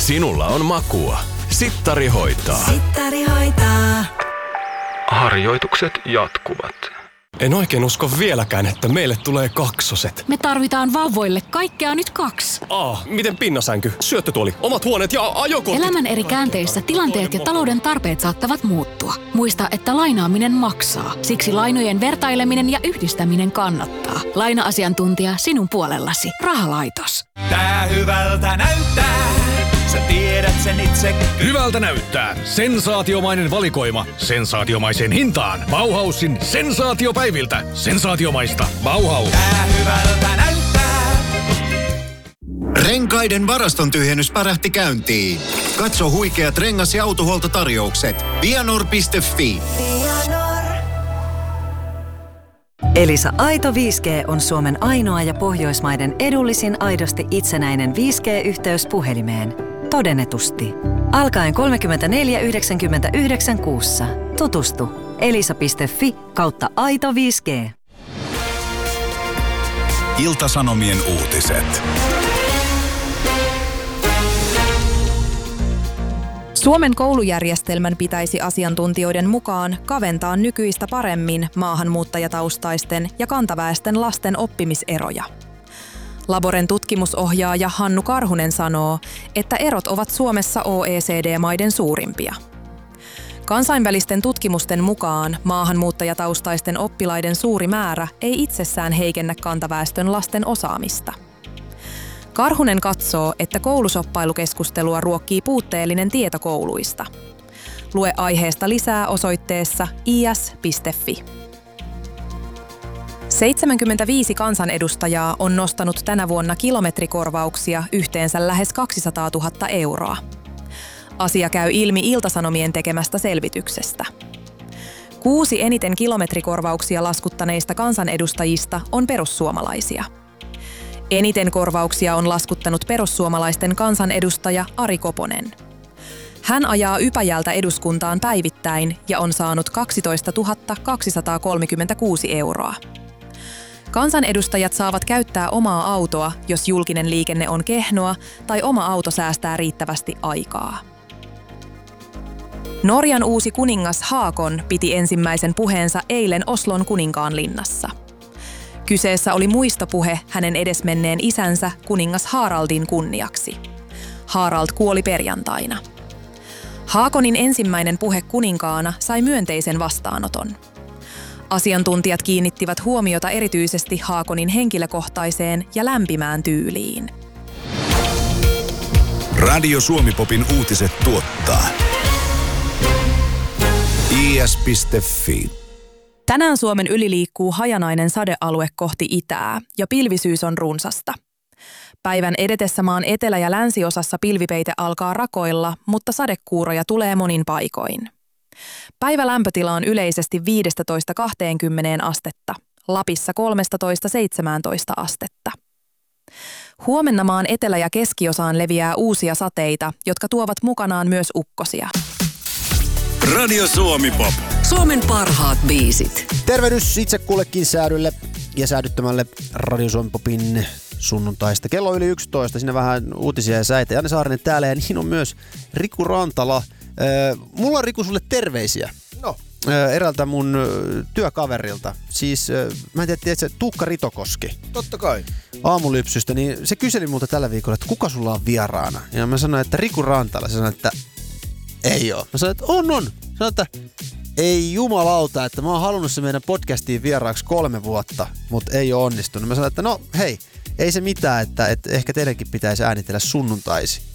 Sinulla on makua. Sittari hoitaa. Sittari hoitaa. Harjoitukset jatkuvat. En oikein usko vieläkään, että meille tulee kaksoset. Me tarvitaan vauvoille kaikkea nyt 2. Miten pinnasänky, syöttötuoli, omat huoneet ja ajokortit? Elämän eri käänteissä tilanteet ja talouden tarpeet saattavat muuttua. Muista, että lainaaminen maksaa. Siksi lainojen vertaileminen ja yhdistäminen kannattaa. Laina-asiantuntija sinun puolellasi. Rahalaitos. Tää hyvältä näyttää. Sä tiedät sen itse. Hyvältä näyttää. Sensaatiomainen valikoima. Sensaatiomaiseen hintaan. Bauhausin sensaatiopäiviltä. Sensaatiomaista. Bauhaus. Tää hyvältä näyttää. Renkaiden varaston tyhjennys pärähti käyntiin. Katso huikeat rengas- ja autohuoltotarjoukset. Vianor.fi. Elisa Aito 5G on Suomen ainoa ja Pohjoismaiden edullisin aidosti itsenäinen 5G-yhteys puhelimeen. Todennetusti. Alkaen 34,99 kuussa. Tutustu. elisa.fi/aito 5G. Ilta-Sanomien uutiset. Suomen koulujärjestelmän pitäisi asiantuntijoiden mukaan kaventaa nykyistä paremmin maahanmuuttajataustaisten ja kantaväestön lasten oppimiseroja. Laboren tutkimusohjaaja Hannu Karhunen sanoo, että erot ovat Suomessa OECD-maiden suurimpia. Kansainvälisten tutkimusten mukaan maahanmuuttajataustaisten oppilaiden suuri määrä ei itsessään heikennä kantaväestön lasten osaamista. Karhunen katsoo, että koulusoppailukeskustelua ruokkii puutteellinen tieto kouluista. Lue aiheesta lisää osoitteessa is.fi. 75 kansanedustajaa on nostanut tänä vuonna kilometrikorvauksia yhteensä lähes 200 000 euroa. Asia käy ilmi Ilta-Sanomien tekemästä selvityksestä. 6 eniten kilometrikorvauksia laskuttaneista kansanedustajista on perussuomalaisia. Eniten korvauksia on laskuttanut perussuomalaisten kansanedustaja Ari Koponen. Hän ajaa Ypäjältä eduskuntaan päivittäin ja on saanut 12 236 euroa. Kansanedustajat saavat käyttää omaa autoa, jos julkinen liikenne on kehnoa tai oma auto säästää riittävästi aikaa. Norjan uusi kuningas Haakon piti ensimmäisen puheensa eilen Oslon Kuninkaanlinnassa. Kyseessä oli muistopuhe hänen edesmenneen isänsä kuningas Haraldin kunniaksi. Harald kuoli perjantaina. Haakonin ensimmäinen puhe kuninkaana sai myönteisen vastaanoton. Asiantuntijat kiinnittivät huomiota erityisesti Haakonin henkilökohtaiseen ja lämpimään tyyliin. Radio Suomi-popin uutiset tuottaa is.fi. Tänään Suomen yli liikkuu hajanainen sadealue kohti itää ja pilvisyys on runsasta. Päivän edetessä maan etelä- ja länsiosassa pilvipeite alkaa rakoilla, mutta sadekuuroja tulee monin paikoin. Päivälämpötila on yleisesti 15–20 astetta, Lapissa 13–17 astetta. Huomenna maan etelä- ja keskiosaan leviää uusia sateita, jotka tuovat mukanaan myös ukkosia. Radio Suomi-pop. Suomen parhaat biisit. Tervehdys itse kullekin säädylle ja säädyttämälle Radio Suomi-popin sunnuntaista. Kello yli 11, siinä vähän uutisia ja säitä. Janne Saarinen täällä ja niin on myös Riku Rantala. Mulla on Riku sulle terveisiä. No. Eräältä mun työkaverilta. Siis mä en tiedä, Tuukka Ritokoski. Totta kai. Aamulypsystä, niin se kyseli multa tällä viikolla, että kuka sulla on vieraana. Ja mä sanoin, että Riku Rantala. Se sanoi, että ei oo. Mä sanoin, että on. Sanoin, että ei jumalauta, että mä oon halunnut se meidän podcastiin vieraaksi 3 vuotta, mutta ei oo onnistunut. Mä sanoin, että no hei, ei se mitään, että ehkä teidänkin pitäisi äänitellä sunnuntaisi.